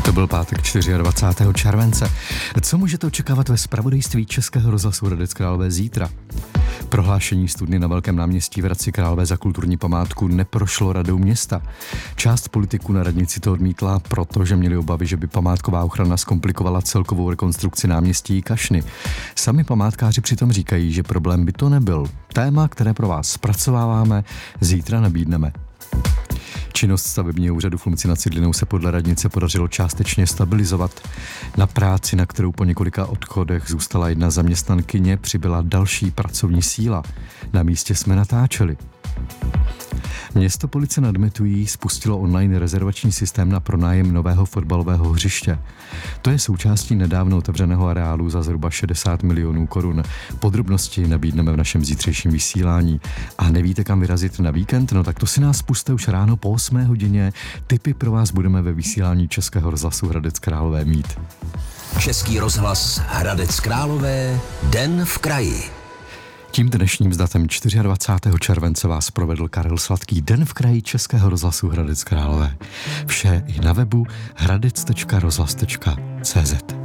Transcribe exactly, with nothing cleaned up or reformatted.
To byl pátek dvacátého čtvrtého července. Co můžete očekávat ve zpravodajství Českého rozhlasu Hradec Králové zítra? Prohlášení studny na Velkém náměstí v Hradci Králové za kulturní památku neprošlo radou města. Část politiků na radnici to odmítla, protože měli obavy, že by památková ochrana zkomplikovala celkovou rekonstrukci náměstí Kašny. Sami památkáři přitom říkají, že problém by to nebyl. Téma, které pro vás zpracováváme, zítra nabídneme. Činnost stavebního úřadu v Lumci nad Cidlinou se podle radnice podařilo částečně stabilizovat. Na práci, na kterou po několika odchodech zůstala jedna zaměstnankyně, přibyla další pracovní síla. Na místě jsme natáčeli. Město Police nad Metují spustilo online rezervační systém na pronájem nového fotbalového hřiště. To je součástí nedávno otevřeného areálu za zhruba šedesát milionů korun. Podrobnosti nabídneme v našem zítřejším vysílání. A nevíte, kam vyrazit na víkend? No tak to si nás puste už ráno po osmé hodině. Tipy pro vás budeme ve vysílání Českého rozhlasu Hradec Králové mít. Český rozhlas Hradec Králové, den v kraji. Tím dnešním datem dvacátého čtvrtého července vás provedl Karel Sladký. Den v kraji Českého rozhlasu Hradec Králové. Vše i na webu hradec tečka rozhlas tečka cé zet.